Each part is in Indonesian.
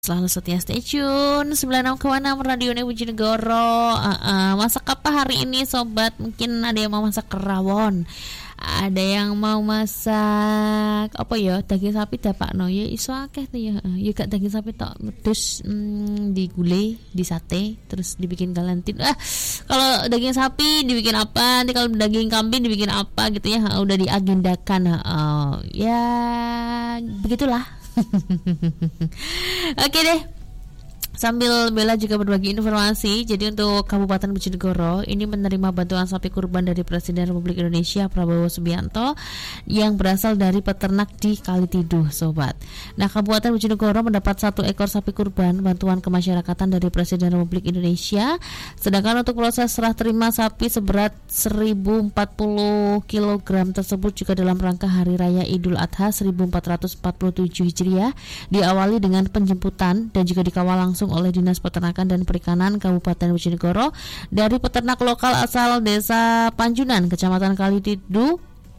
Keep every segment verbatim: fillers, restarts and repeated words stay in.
Selalu setia stay tune sembilan puluh enam koma enam Radio Bojonegoro. uh, uh, Masak apa hari ini sobat? Mungkin ada yang mau masak rawon, ada yang mau masak apa ya, daging sapi dapak no ya iso akeh tuh ya. Uh, ya gak daging sapi tok, terus mm, digulai, di sate, terus dibikin galantin. Ah, kalau daging sapi dibikin apa? Nanti kalau daging kambing dibikin apa gitu ya. Uh, udah diagendakan. Uh, ya begitulah. Oke deh. Sambil Bella juga berbagi informasi. Jadi untuk Kabupaten Bojonegoro ini menerima bantuan sapi kurban dari Presiden Republik Indonesia Prabowo Subianto yang berasal dari peternak di Kalitiduh, sobat. Nah, Kabupaten Bojonegoro mendapat satu ekor sapi kurban bantuan kemasyarakatan dari Presiden Republik Indonesia. Sedangkan untuk proses serah terima sapi seberat seribu empat puluh kilogram tersebut juga dalam rangka Hari Raya Idul Adha seribu empat ratus empat puluh tujuh Hijriah diawali dengan penjemputan dan juga dikawal langsung oleh Dinas Peternakan dan Perikanan Kabupaten Bojonegoro dari peternak lokal asal Desa Panjunan, Kecamatan Kalitiduh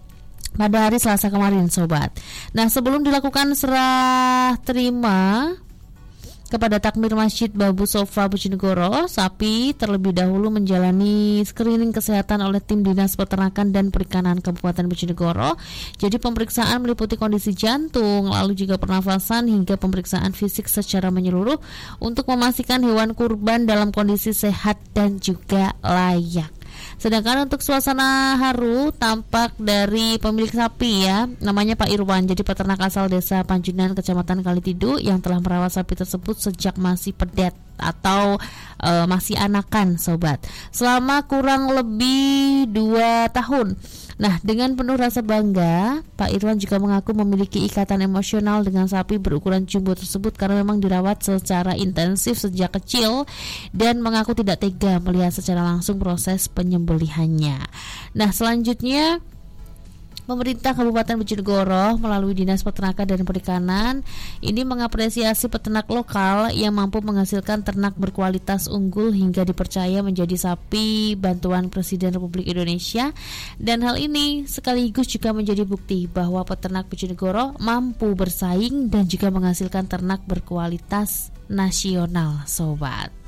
pada hari Selasa kemarin, sobat. Nah, sebelum dilakukan serah terima kepada takmir Masjid Babu Sofa Bojonegoro, sapi terlebih dahulu menjalani screening kesehatan oleh tim Dinas Peternakan dan Perikanan Kabupaten Bojonegoro. Jadi pemeriksaan meliputi kondisi jantung, lalu juga pernafasan hingga pemeriksaan fisik secara menyeluruh untuk memastikan hewan kurban dalam kondisi sehat dan juga layak. Sedangkan untuk suasana haru tampak dari pemilik sapi ya, namanya Pak Irwan. Jadi peternak asal Desa Panjunan, Kecamatan Kalitiduh yang telah merawat sapi tersebut sejak masih pedet atau e, masih anakan, sobat, selama kurang lebih dua tahun. Nah, dengan penuh rasa bangga, Pak Irwan juga mengaku memiliki ikatan emosional dengan sapi berukuran jumbo tersebut karena memang dirawat secara intensif sejak kecil dan mengaku tidak tega melihat secara langsung proses penyembelihannya. Nah, selanjutnya pemerintah Kabupaten Bojonegoro melalui Dinas Peternakan dan Perikanan ini mengapresiasi peternak lokal yang mampu menghasilkan ternak berkualitas unggul hingga dipercaya menjadi sapi bantuan Presiden Republik Indonesia, dan hal ini sekaligus juga menjadi bukti bahwa peternak Bojonegoro mampu bersaing dan juga menghasilkan ternak berkualitas nasional, sobat.